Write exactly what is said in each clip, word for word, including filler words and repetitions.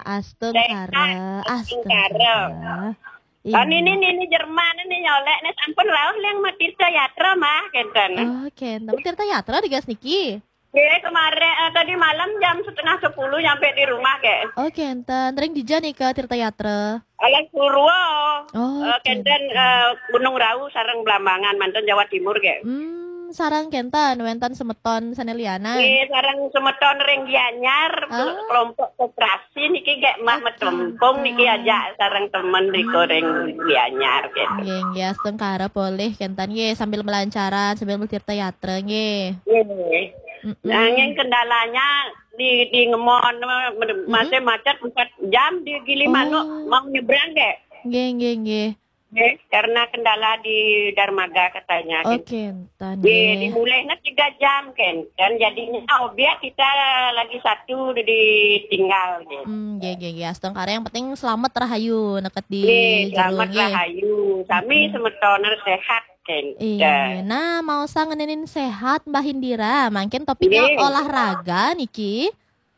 Sehat, Astengkara, Astengkara. astengkara. Kan ini Iya. ini Jerman ini nyolek nih sampun laos yang mati Yatra mah kenten. Oh, Ken. Tapi Tirta Yatra di gas niki. Oke, kemarin eh, tadi malam jam setengah sepuluh nyampe di rumah ke. Oh, Kenten. Ring dija nih ke Tirta Yatra. Alas Purwo. Oh, Eh, kenten Kenten. eh, Gunung Rawu sareng Blambangan mantan Jawa Timur ke. Hmm, sarang Kenten, Wenten semeton sanelianan. Iya, sareng semeton ring Gianyar Ah, kelompok koperasi niki gek mah metempung niki aja sareng temen di ring Gianyar gitu. nggih, nggih, astengkara boleh Kenten nggih sambil melancaran, sambil Tirta Yatra nggih. Iya. Nah, yang Mm-mm. kendalanya di di Ngemon Mm-mm. masih macet empat jam di Gilimanuk Oh, mau nyebrang deh. nggih, nggih, nggih. Eh, karena kendala di Darmaga katanya Oh, kan. Kenten Di nggih. dimulainya tiga jam kan. Dan jadinya obyek kita lagi satu ditinggal gitu. Hmm, nggih, nggih, nggih. Astengkara yang penting selamat rahayu neket di Nih, jero selamat nggih. rahayu. Kami Mm-mm. semetoner sehat kan. Iya, nggih. Dah. Nah, mau sangenin sehat Mbah Indira, mungkin topiknya Nih, olahraga niki.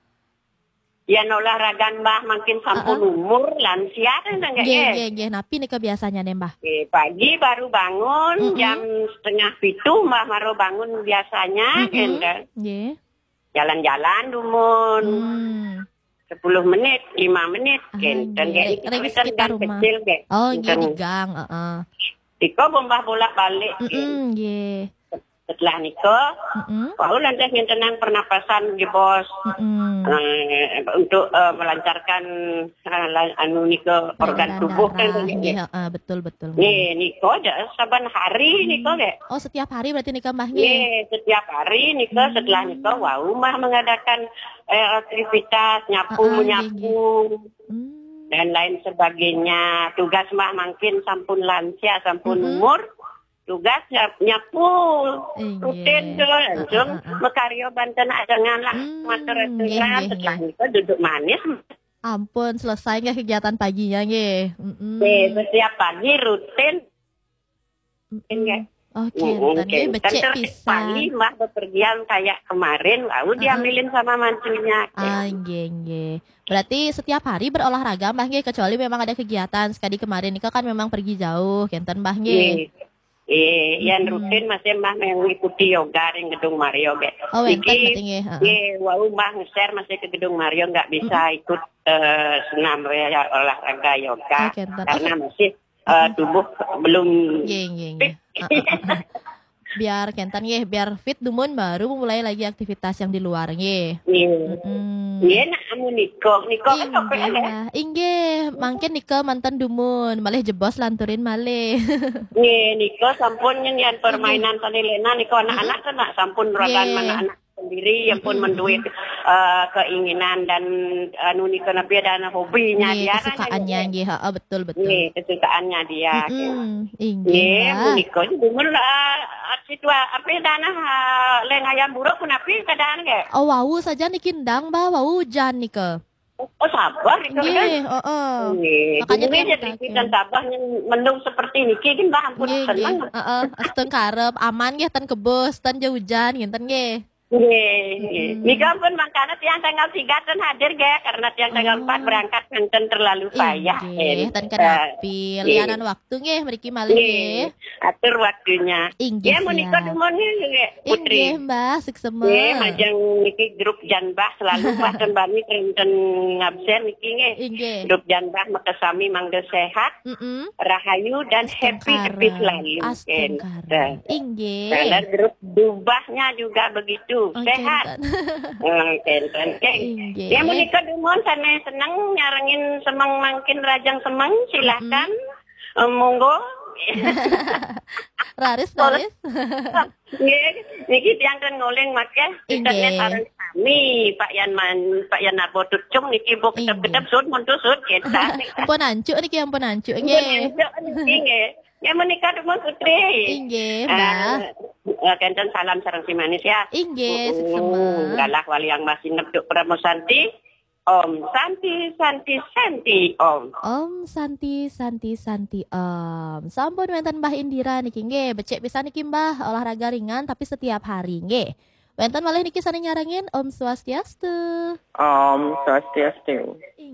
ya olahraga mbah makin sampun Heeh. umur lansia kan enggak Nggih, ya? nggih, nggih. Napi nih kebiasaannya nih, Mbah. Oke, pagi baru bangun jam Mm-mm. setengah pitu mbah baru bangun biasanya kan. Mm-mm. Nggih. Jalan-jalan dumun Hmm. sepuluh menit, lima menit Ah, kan. Dan nggih. kayak Ring itu kan sekitar gang rumah. kecil kan. Oh, nggih Kan di gang, heeh. Niko bombah bolak-balik kan. Mm-mm, nggih. Setelah Niko, Mm-mm. baru lantas tenang pernapasan di bos. Mm-mm. Eh, untuk eh, melancarkan eh, la- anu Niko organ Peredaran tubuh kan. darah, nggih, Kan. heeh, betul, betul, nggih. Nih, Niko ada saban hari Niko Hmm. deh. Oh, setiap hari berarti nikah Mbah nggih. Nih, setiap hari Niko setelah Niko Hmm. wow mah mengadakan eh, aktivitas nyapu Heeh, nggih, nggih. menyapu Hmm. dan lain sebagainya. Tugas mah makin sampun lansia sampun Mm-mm. umur. Tugas nyap- nyapu rutin Nggih. tuh Heeh, langsung heeh. mekario banten ajangan lah Hmm, matur nggih, restoran nggih, setelah nggih. Niko duduk manis. Ampun, selesai nggak kegiatan paginya nggih. Nih, Mm-mm. setiap pagi rutin Mm-mm. nggih. Oh, Mungkin Kenten nggih kan becek terakhir kali pisan. mah bepergian kayak kemarin lalu Heeh. diambilin sama mantunya. Ah, nggih, nggih. Berarti setiap hari berolahraga Mbah nggih kecuali memang ada kegiatan. Sekali kemarin Nika kan memang pergi jauh, Kenten Mbah nggih. Iya. Eh, yang Mm-mm. rutin masih mah mengikuti yoga di gedung Mario be. Oh, wenten berarti Niki, nggih, heeh. ye, wau mah ngeser masih ke gedung Mario nggak Mm-mm. bisa ikut eh, senam ya, olahraga Oh, yoga Kenten. Oh, karena se- masih eh, heeh. tubuh belum Nggih, nggih, nggih. fit. Heeh, heeh. Biar Kenten nggih, biar fit dumun baru mulai lagi aktivitas yang di luar nggih. Iya, iya Mm-mm. nak anu Niko, Niko kan sampai Inggih, ada. Mbah. Inggih, mangkin Nika mantan dumun, malih jebos lanturin malih. Nih, Niko sampun yang yang Inggih. permainan tadi Lena, Niko Mm-mm. anak-anak kan nak sampun ragan Nggih. anak-anak sendiri yang pun Mm-mm, menduit mm-mm. eh, keinginan dan anu Niko nabi ada hobinya Nggih, dia kan kesukaannya yang nggih, heeh, betul, betul. nih kesukaannya dia. Mm-mm. Inggih, Nih, Mbah. Niko juga lah situa apa dana leng ayam buruk pun api keadaan ke. Oh, wau saja nikindang, Mbah, wau hujan Nika. Oh sabar Niko kan. Nggih, heeh. Nih, Makanya ini tiang jadi kita taken. tabah yang mendung seperti Niki kan bah ampun Nggih, nggih. senang. Heeh, asteng karep aman nggih tan kebos, tan jauh hujan nginten nggih. Nih, Nika Mm-mm. pun makanya tiang tanggal tiga kan hadir ga karena tiang tanggal empat Oh, berangkat kan terlalu payah inggih, tan kan. kenapi, lianan Nih, waktu nggih mriki malih nggih. nih, atur waktunya. Inggih Ya mau Nika siap. demonnya Inggih, Putri. Mbah, Ya, sukseme. majang niki grup janbah selalu bah dan bani krenten ngabsen niki nge. Inggih. Grup janbah makasami mangga sehat, Mm-mm. rahayu dan happy happy Astengkara, selalu. Kan. astengkara. Karena Inggih. grup dubahnya juga begitu Oh, sehat. Kenten. Kenten. Ya mau Inggih. nikah dumon sana senang nyarengin semang makin rajang semang silahkan. Mm-mm. Eh, monggo. Raris, Boleh. raris. Nggih, niki tiang kan ngoleng make internet Inggih. sareng kami Pak Yan Man Pak Yan Narbo Tucung niki bu ketep-ketep Inggih. sud muntu sud kita. Ampun ancuk niki, ampun ancuk Ampun nggih. enjuk niki nggih. Ya menikah dumon putri. Inggih, Eh, Mbah. eh, kenten salam sareng si manis ya. Inggih, Mm, suksema. galah wali yang masih nebduk Pramosanti. Om Santi Santi Santi Om. Om Santi Santi Santi Om. Sampun wenten Mbah Indira niki nggih, becek pisan niki Mbah, olahraga ringan tapi setiap hari nggih. Wenten malih niki sane nyarengin Om Swastiastu. Om Swastiastu.